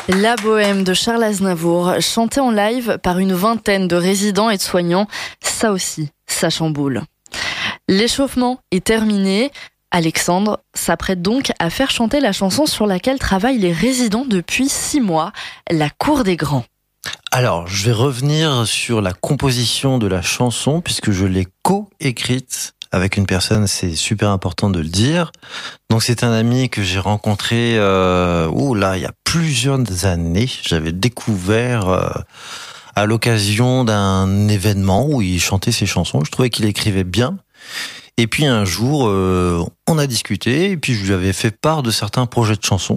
La Bohème de Charles Aznavour, chantée en live par une vingtaine de résidents et de soignants, ça aussi, ça chamboule. L'échauffement est terminé. Alexandre s'apprête donc à faire chanter la chanson sur laquelle travaillent les résidents depuis 6 mois, La Cour des Grands. Alors, je vais revenir sur la composition de la chanson, puisque je l'ai co-écrite avec une personne, c'est super important de le dire. Donc c'est un ami que j'ai rencontré, il y a plusieurs années. J'avais découvert à l'occasion d'un événement où il chantait ses chansons. Je trouvais qu'il écrivait bien. Et puis un jour, on a discuté, et puis je lui avais fait part de certains projets de chansons.